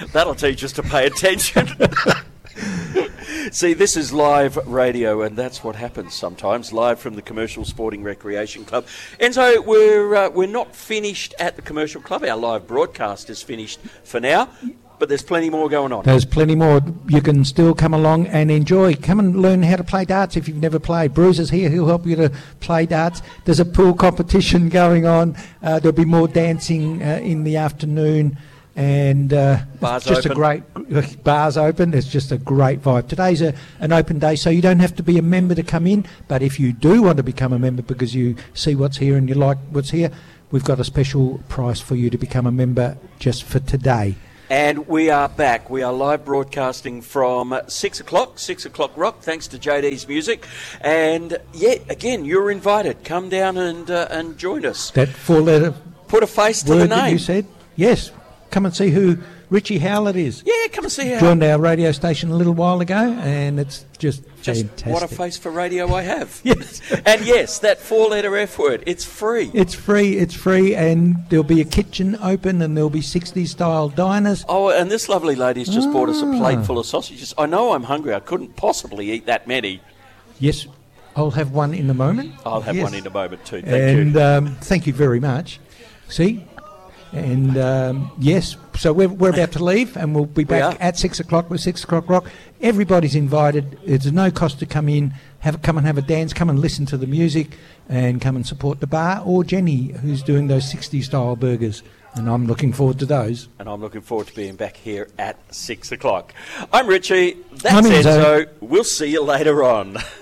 That'll teach us to pay attention. See, this is live radio, and that's what happens sometimes, live from the Commercial Sporting Recreation Club. Enzo, we're not finished at the Commercial Club. Our live broadcast is finished for now, but there's plenty more going on. There's plenty more. You can still come along and enjoy. Come and learn how to play darts if you've never played. Bruiser's here. He'll help you to play darts. There's a pool competition going on. There'll be more dancing in the afternoon. And bars just open. a great bars open. It's just a great vibe. Today's an open day, so you don't have to be a member to come in. But if you do want to become a member because you see what's here and you like what's here, we've got a special price for you to become a member just for today. And we are back. We are live broadcasting from 6 o'clock, 6 o'clock rock, thanks to JD's music. And again, you're invited. Come down and join us. That four-letter Put a face to word the that name. you said, yes. Come and see who Richie Howlett is. Yeah, come and see her. Joined our radio station a little while ago, and it's just fantastic. What a face for radio I have. Yes. And yes, that four-letter F word, it's free. It's free, and there'll be a kitchen open, and there'll be 60s-style diners. Oh, and this lovely lady's just bought us a plate full of sausages. I know I'm hungry. I couldn't possibly eat that many. Yes, I'll have one in a moment. I'll have one in a moment too. Thank you. And thank you very much. See? And yes, so we're about to leave, and we'll be back at 6 o'clock with 6 o'clock rock. Everybody's invited. It's no cost to come in, come and have a dance, come and listen to the music, and come and support the bar or Jenny, who's doing those 60 style burgers. And I'm looking forward to those. And I'm looking forward to being back here at 6 o'clock. I'm Richie. That's I'm Enzo. Enzo. We'll see you later on.